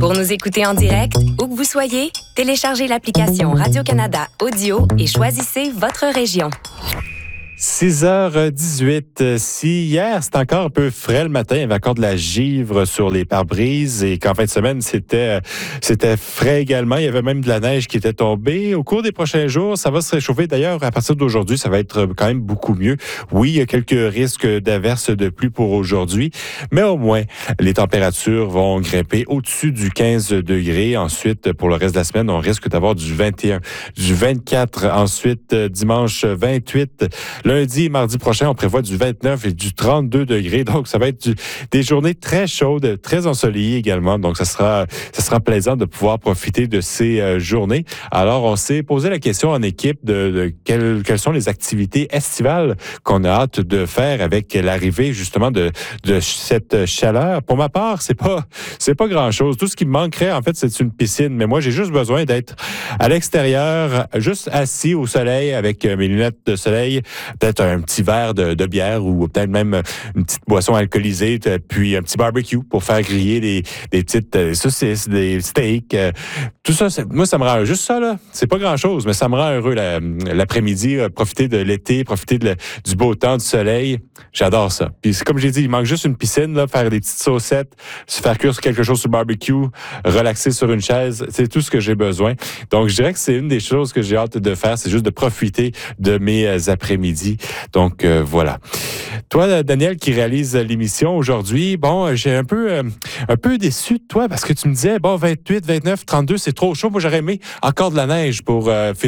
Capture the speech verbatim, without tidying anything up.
Pour nous écouter en direct, où que vous soyez, téléchargez l'application Radio-Canada Audio et choisissez votre région. six heures dix-huit. Si hier, c'était encore un peu frais le matin, il y avait encore de la givre sur les pare-brises et qu'en fin de semaine, c'était, c'était frais également. Il y avait même de la neige qui était tombée. Au cours des prochains jours, ça va se réchauffer. D'ailleurs, à partir d'aujourd'hui, ça va être quand même beaucoup mieux. Oui, il y a quelques risques d'averses de pluie pour aujourd'hui, mais au moins, les températures vont grimper au-dessus du quinze degrés. Ensuite, pour le reste de la semaine, on risque d'avoir du vingt et un, du vingt-quatre. Ensuite, dimanche vingt-huit. Lundi et mardi prochain, on prévoit du vingt-neuf et du trente-deux degrés. Donc, ça va être du, des journées très chaudes, très ensoleillées également. Donc, ça sera, ça sera plaisant de pouvoir profiter de ces euh, journées. Alors, on s'est posé la question en équipe de, de quelles, quelles sont les activités estivales qu'on a hâte de faire avec l'arrivée, justement, de, de cette chaleur. Pour ma part, c'est pas, c'est pas grand-chose. Tout ce qui me manquerait, en fait, c'est une piscine. Mais moi, j'ai juste besoin d'être à l'extérieur, juste assis au soleil avec mes lunettes de soleil, peut-être un petit verre de, de bière ou peut-être même une petite boisson alcoolisée, puis un petit barbecue pour faire griller des, des petites saucisses, des steaks. Tout ça, c'est, moi, ça me rend juste ça, là. C'est pas grand-chose, mais ça me rend heureux la, l'après-midi. Profiter de l'été, profiter de, du beau temps, du soleil. J'adore ça. Puis comme j'ai dit, il manque juste une piscine, là, faire des petites saucettes, se faire cuire quelque chose sur le barbecue, relaxer sur une chaise. C'est tout ce que j'ai besoin. Donc, je dirais que c'est une des choses que j'ai hâte de faire, c'est juste de profiter de mes après-midi. Donc, euh, voilà. Toi, Daniel, qui réalise l'émission aujourd'hui, bon, j'ai un peu, euh, un peu déçu de toi parce que tu me disais, bon, vingt-huit, vingt-neuf, trente-deux, c'est trop chaud. Moi, j'aurais aimé encore de la neige pour euh,